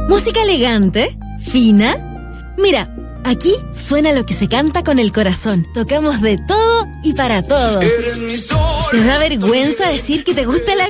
Música elegante, fina. Mira, aquí suena lo que se canta con el corazón. Tocamos de todo y para todos. ¿Te da vergüenza decir que te gusta la